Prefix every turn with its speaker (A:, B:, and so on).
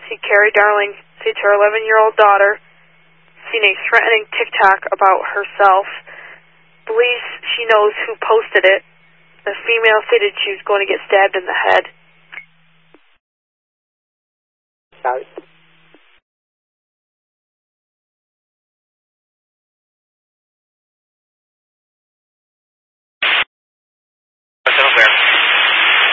A: see Carrie Darling say to her 11-year-old daughter, seen a threatening TikTok about herself. Believes she knows who posted it. The female stated she was going to get stabbed in the head.